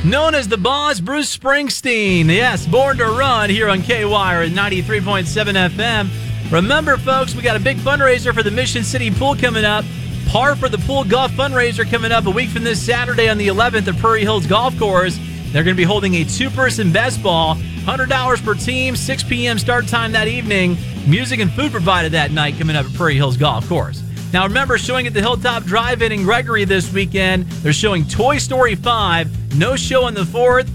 Known as the Boss, Bruce Springsteen. Yes, Born to Run here on K-Wire at 93.7 FM. Remember, folks, we got a big fundraiser for the Mission City Pool coming up. Par for the Pool Golf fundraiser coming up a week from this Saturday on the 11th at Prairie Hills Golf Course. They're going to be holding a two-person best ball, $100 per team, 6 p.m. start time that evening. Music and food provided that night coming up at Prairie Hills Golf Course. Now, remember, showing at the Hilltop Drive-In in Gregory this weekend, they're showing Toy Story 5. No show on the 4th.